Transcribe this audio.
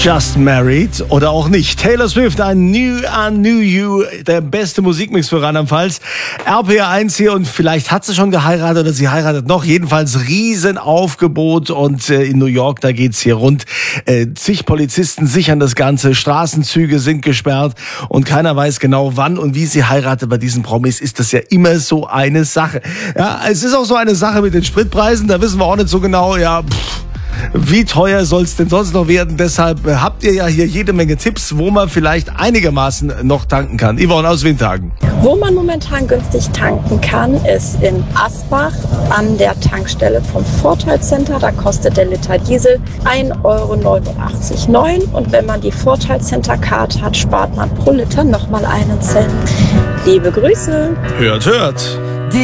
Just Married oder auch nicht. Taylor Swift, ein New You, der beste Musikmix für Rheinland-Pfalz. RPR1 hier und vielleicht hat sie schon geheiratet oder sie heiratet noch. Jedenfalls Riesenaufgebot und in New York, da geht's hier rund. Zig Polizisten sichern das Ganze, Straßenzüge sind gesperrt und keiner weiß genau wann und wie sie heiratet. Bei diesen Promis ist das ja immer so eine Sache. Ja, es ist auch so eine Sache mit den Spritpreisen, da wissen wir auch nicht so genau, wie teuer soll es denn sonst noch werden? Deshalb habt ihr ja hier jede Menge Tipps, wo man vielleicht einigermaßen noch tanken kann. Yvonne aus Windhagen. Wo man momentan günstig tanken kann, ist in Asbach an der Tankstelle vom Vorteilcenter. Da kostet der Liter Diesel 1,89 € und wenn man die Vorteilcenter-Card hat, spart man pro Liter nochmal einen Cent. Liebe Grüße. Hört.